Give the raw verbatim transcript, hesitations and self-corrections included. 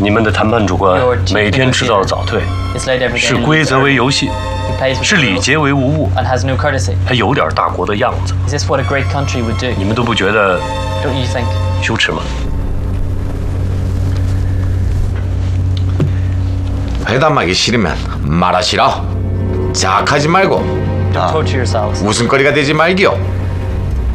你们的谈判主官 Your chief 每天迟到早退， is late every day. 视 and 规 leaves 则为 early. 游戏， He plays with 视 the 礼 rules 节为无物， and has no courtesy. 还有点大国的样子。 Is this what a great country would do? 你们都不觉得 Don't you think? 羞耻吗？ 회담하기 싫으면 말하시라. 자학하지 말고 Don't torture yourselves. 웃음거리가 되지 말기요.